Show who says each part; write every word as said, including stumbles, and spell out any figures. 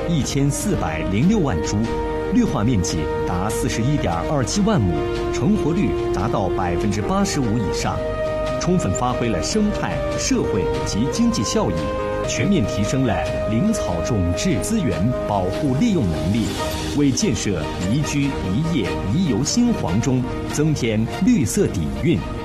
Speaker 1: 一千四百零六万株，绿化面积达四十一点二七万亩，成活率达到百分之八十五以上，充分发挥了生态、社会及经济效益，全面提升了林草种质资源保护利用能力，为建设宜居宜业宜游新黄中增添绿色底蕴。